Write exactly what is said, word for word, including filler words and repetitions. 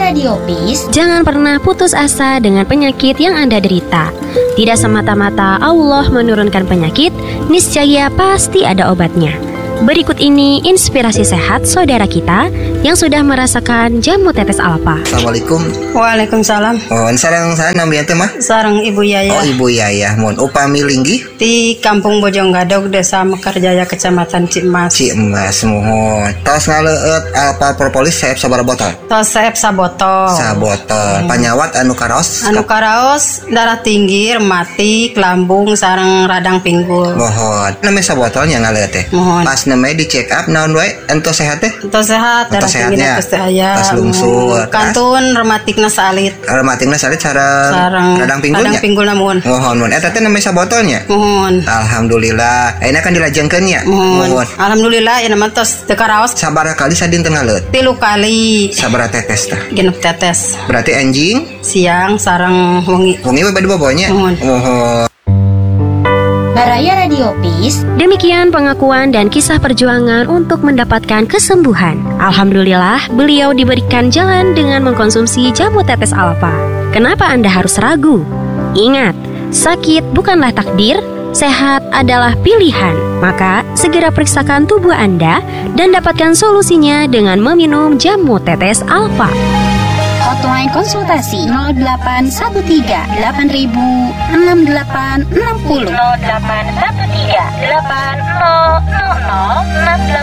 Radio Peace. Jangan pernah putus asa dengan penyakit yang Anda derita. Tidak semata-mata Allah menurunkan penyakit, niscaya pasti ada obatnya. Berikut ini inspirasi sehat saudara kita yang sudah merasakan jamu tetes alfa. Assalamualaikum. Waalaikumsalam. Oh, sareng saya namanya teh mah? Sareng Ibu Yaya. Oh, Ibu Yaya. Mun upami linggih Di Kampung Bojonggadog, Desa Mekarjaya, Kecamatan Cimas. Cimas mohon. Tos ngaleut alpa propolis saeb sabaraha botol? Tos saeb sabotol. Sabotol. Hmm. Panyawat anu karaos? Anu karaos darah tinggi, rematik, lambung, sareng radang pinggul. Mohon. Namanya sabotolnya ngaleut teh. Mohon. Pas namanya di check up naon wae ento sehat teh? Ento sehat, darah tinggi pasti aya. Pas lungsur. Kantun rematikna salit. Rematikna salit sareng Sareng radang pinggulnya. Radang pinggul namun. Mohon mun eta teh namanya sabotolnya. Mohon. Alhamdulillah. Ayeuna kan dilajengkeun nya. Mohon. Alhamdulillah ya nama tos teu karaos. Sabaraha kali sadinten ngaleut? Tilu kali. Sabaraha tetes teh? Genep tetes. Berarti anjing Siang sareng wengi. wengi we bade bobonya. Mohon. Mohon. Baraya Radio Peace. Demikian pengakuan dan kisah perjuangan untuk mendapatkan kesembuhan. Alhamdulillah, beliau diberikan jalan dengan mengkonsumsi jamu tetes alfa. Kenapa Anda harus ragu? Ingat, sakit bukanlah takdir, sehat adalah pilihan. Maka, segera periksakan tubuh Anda dan dapatkan solusinya dengan meminum jamu tetes alfa. Hotline konsultasi nol delapan satu tiga delapan ribu enam delapan enam nol. nol delapan satu tiga delapan nol nol nol enam delapan